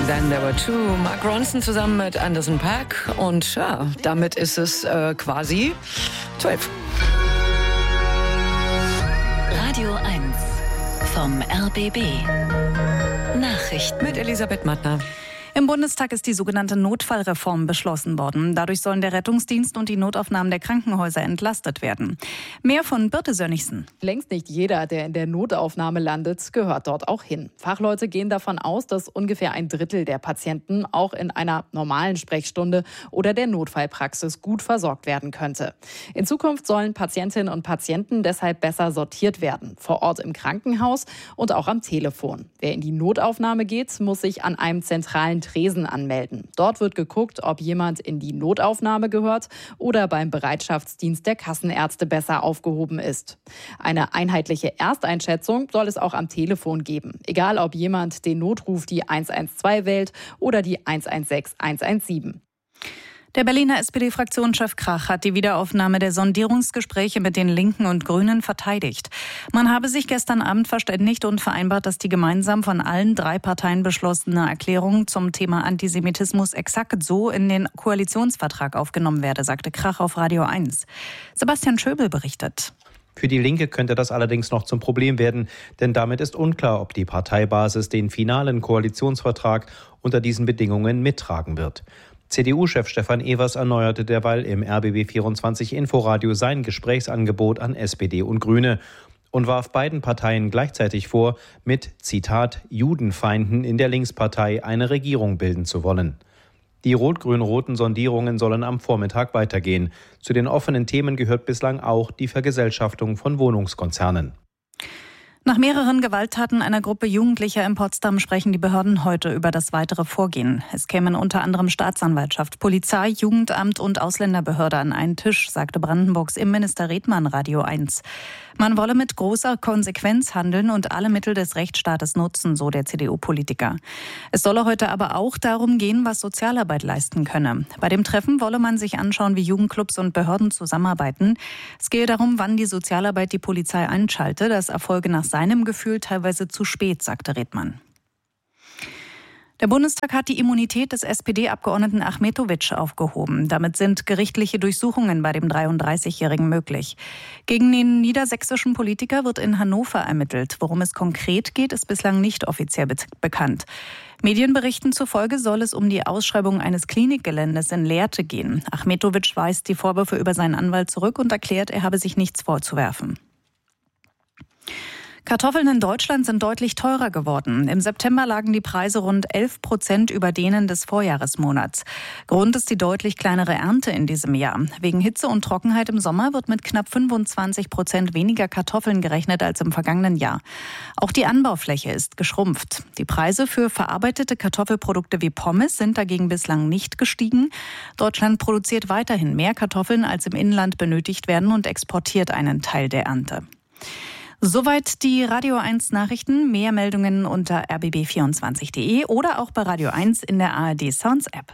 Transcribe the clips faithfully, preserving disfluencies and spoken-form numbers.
Then There Were Two. Mark Ronson zusammen mit Anderson .Paak. Und ja, damit ist es äh, quasi zwölf. Radio eins vom R B B. Nachrichten mit Elisabeth Mattner. Im Bundestag ist die sogenannte Notfallreform beschlossen worden. Dadurch sollen der Rettungsdienst und die Notaufnahmen der Krankenhäuser entlastet werden. Mehr von Birte Sönnigsen. Längst nicht jeder, der in der Notaufnahme landet, gehört dort auch hin. Fachleute gehen davon aus, dass ungefähr ein Drittel der Patienten auch in einer normalen Sprechstunde oder der Notfallpraxis gut versorgt werden könnte. In Zukunft sollen Patientinnen und Patienten deshalb besser sortiert werden. Vor Ort im Krankenhaus und auch am Telefon. Wer in die Notaufnahme geht, muss sich an einem zentralen Tresen anmelden. Dort wird geguckt, ob jemand in die Notaufnahme gehört oder beim Bereitschaftsdienst der Kassenärzte besser aufgehoben ist. Eine einheitliche Ersteinschätzung soll es auch am Telefon geben. Egal, ob jemand den Notruf die eins eins zwei wählt oder die eins eins sechs eins eins sieben. Der Berliner S P D-Fraktionschef Krach hat die Wiederaufnahme der Sondierungsgespräche mit den Linken und Grünen verteidigt. Man habe sich gestern Abend verständigt und vereinbart, dass die gemeinsam von allen drei Parteien beschlossene Erklärung zum Thema Antisemitismus exakt so in den Koalitionsvertrag aufgenommen werde, sagte Krach auf Radio eins. Sebastian Schöbel berichtet. Für die Linke könnte das allerdings noch zum Problem werden, denn damit ist unklar, ob die Parteibasis den finalen Koalitionsvertrag unter diesen Bedingungen mittragen wird. C D U-Chef Stefan Evers erneuerte derweil im R B B vierundzwanzig Inforadio sein Gesprächsangebot an S P D und Grüne und warf beiden Parteien gleichzeitig vor, mit, Zitat, Judenfeinden in der Linkspartei eine Regierung bilden zu wollen. Die rot-grün-roten Sondierungen sollen am Vormittag weitergehen. Zu den offenen Themen gehört bislang auch die Vergesellschaftung von Wohnungskonzernen. Nach mehreren Gewalttaten einer Gruppe Jugendlicher in Potsdam sprechen die Behörden heute über das weitere Vorgehen. Es kämen unter anderem Staatsanwaltschaft, Polizei, Jugendamt und Ausländerbehörde an einen Tisch, sagte Brandenburgs Innenminister Redmann Radio eins. Man wolle mit großer Konsequenz handeln und alle Mittel des Rechtsstaates nutzen, so der C D U-Politiker. Es solle heute aber auch darum gehen, was Sozialarbeit leisten könne. Bei dem Treffen wolle man sich anschauen, wie Jugendclubs und Behörden zusammenarbeiten. Es gehe darum, wann die Sozialarbeit die Polizei einschalte. Das erfolge nach seinem Gefühl teilweise zu spät, sagte Redmann. Der Bundestag hat die Immunität des S P D-Abgeordneten Achmetović aufgehoben. Damit sind gerichtliche Durchsuchungen bei dem dreiunddreißigjährigen möglich. Gegen den niedersächsischen Politiker wird in Hannover ermittelt. Worum es konkret geht, ist bislang nicht offiziell be- bekannt. Medienberichten zufolge soll es um die Ausschreibung eines Klinikgeländes in Lehrte gehen. Achmetović weist die Vorwürfe über seinen Anwalt zurück und erklärt, er habe sich nichts vorzuwerfen. Kartoffeln in Deutschland sind deutlich teurer geworden. Im September lagen die Preise rund elf Prozent über denen des Vorjahresmonats. Grund ist die deutlich kleinere Ernte in diesem Jahr. Wegen Hitze und Trockenheit im Sommer wird mit knapp fünfundzwanzig Prozent weniger Kartoffeln gerechnet als im vergangenen Jahr. Auch die Anbaufläche ist geschrumpft. Die Preise für verarbeitete Kartoffelprodukte wie Pommes sind dagegen bislang nicht gestiegen. Deutschland produziert weiterhin mehr Kartoffeln, als im Inland benötigt werden und exportiert einen Teil der Ernte. Soweit die Radio eins Nachrichten. Mehr Meldungen unter r b b vierundzwanzig punkt d e oder auch bei Radio eins in der A R D Sounds App.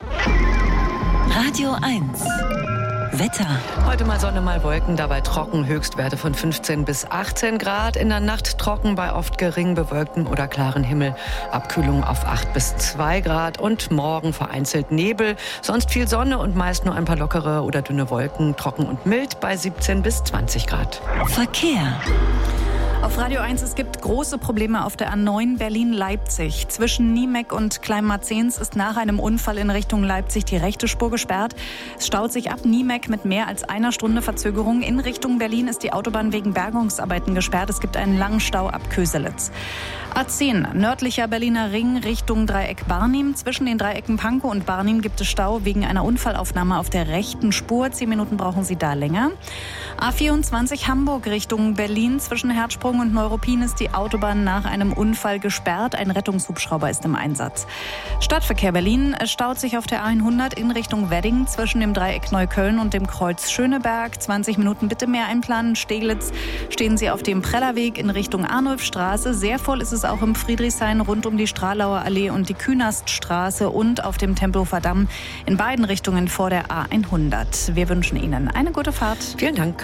Radio eins Wetter. Heute mal Sonne, mal Wolken, dabei trocken, Höchstwerte von fünfzehn bis achtzehn Grad. In der Nacht trocken bei oft gering bewölktem oder klaren Himmel. Abkühlung auf acht bis zwei Grad und morgen vereinzelt Nebel. Sonst viel Sonne und meist nur ein paar lockere oder dünne Wolken, trocken und mild bei siebzehn bis zwanzig Grad. Verkehr. Auf Radio eins, es gibt große Probleme auf der A neun Berlin-Leipzig. Zwischen Niemek und Kleinmarzens ist nach einem Unfall in Richtung Leipzig die rechte Spur gesperrt. Es staut sich ab Niemek mit mehr als einer Stunde Verzögerung. In Richtung Berlin ist die Autobahn wegen Bergungsarbeiten gesperrt. Es gibt einen langen Stau ab Köselitz. A zehn, nördlicher Berliner Ring Richtung Dreieck Barnim. Zwischen den Dreiecken Pankow und Barnim gibt es Stau wegen einer Unfallaufnahme auf der rechten Spur. Zehn Minuten brauchen Sie da länger. A vierundzwanzig Hamburg Richtung Berlin. Zwischen Herzsprung und Neuruppin ist die Autobahn nach einem Unfall gesperrt. Ein Rettungshubschrauber ist im Einsatz. Stadtverkehr Berlin. Es staut sich auf der A hundert in Richtung Wedding zwischen dem Dreieck Neukölln und dem Kreuz Schöneberg. zwanzig Minuten bitte mehr einplanen. Steglitz stehen Sie auf dem Prellerweg in Richtung Arnulfstraße. Sehr voll ist es auch im Friedrichshain rund um die Stralauer Allee und die Künaststraße und auf dem Tempelhofer Damm in beiden Richtungen vor der A hundert. Wir wünschen Ihnen eine gute Fahrt. Vielen Dank.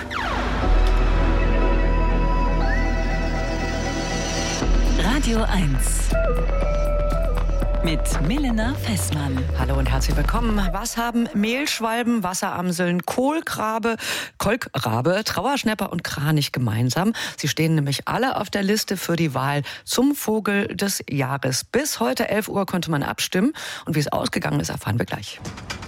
Radio eins mit Milena Fessmann. Hallo und herzlich willkommen. Was haben Mehlschwalben, Wasseramseln, Kohlrabe, Kolkrabe, Trauerschnäpper und Kranich gemeinsam? Sie stehen nämlich alle auf der Liste für die Wahl zum Vogel des Jahres. Bis heute elf Uhr konnte man abstimmen. Und wie es ausgegangen ist, erfahren wir gleich.